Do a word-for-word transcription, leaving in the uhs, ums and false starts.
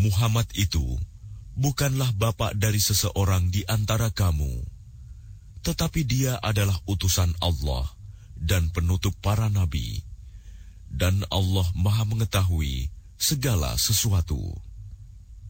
Muhammad itu bukanlah bapa dari seseorang di antara kamu, tetapi dia adalah utusan Allah dan penutup para nabi, dan Allah Maha mengetahui segala sesuatu.